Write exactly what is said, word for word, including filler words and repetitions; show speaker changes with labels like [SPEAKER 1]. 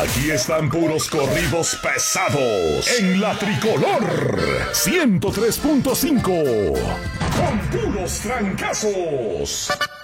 [SPEAKER 1] Aquí están puros corridos pesados en la Tricolor ciento tres punto cinco con puros trancazos.